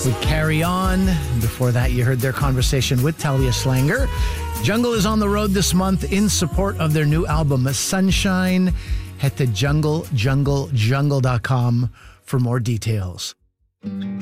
We carry on. Before that, you heard their conversation with Talia Slanger. Jungle is on the road this month in support of their new album, Sunshine. Head to jungle.com for more details.